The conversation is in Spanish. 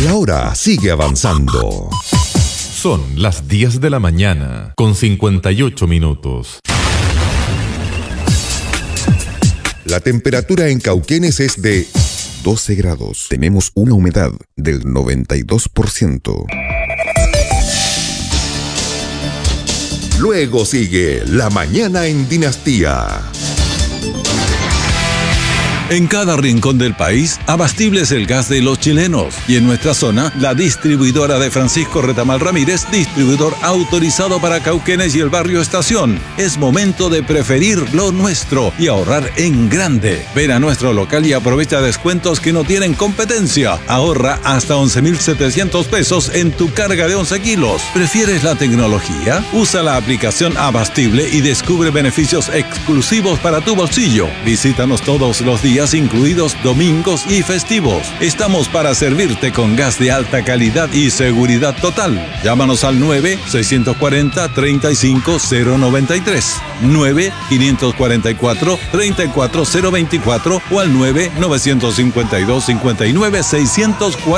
La hora sigue avanzando. Son las 10 de la mañana, con 58 minutos. La temperatura en Cauquenes es de 12 grados. Tenemos una humedad del 92%. Luego sigue La Mañana en Dinastía. En cada rincón del país, Abastibles el gas de los chilenos. Y en nuestra zona, la distribuidora de Francisco Retamal Ramírez, distribuidor autorizado para Cauquenes y el barrio Estación. Es momento de preferir lo nuestro y ahorrar en grande. Ven a nuestro local y aprovecha descuentos que no tienen competencia. Ahorra hasta 11,700 pesos en tu carga de 11 kilos. ¿Prefieres la tecnología? Usa la aplicación Abastible y descubre beneficios exclusivos para tu bolsillo. Visítanos todos los días, incluidos domingos y festivos. Estamos para servirte con gas de alta calidad y seguridad total. Llámanos al 9-640-35093, 9-544-34024 o al 9-952-59-640.